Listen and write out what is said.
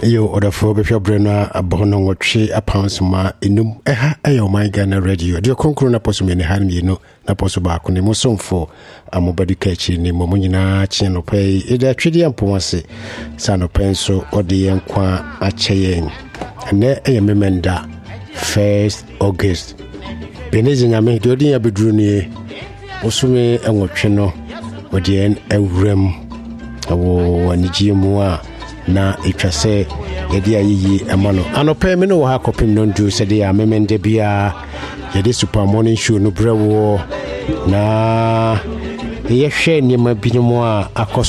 Yo order for Bishop Brenner abono ngotwe apansoma enum eha eyo my Ghana radio de konkro na poso me ne han mienu na poso ba ko ne musomfo amobadu kachi ni momunyina chino pay ida twidi ampomase sano penso ode yenkwa acheyen ne memenda 1st August benezi nyame de odi abedru ni osume enwotwe no ode en ewrem awo aniji mu a na etwase yedi ayi amano anope me no ha kopim no ndu se de ya memende bia yedi super morning show no brewo na yehwe ni ma binimo a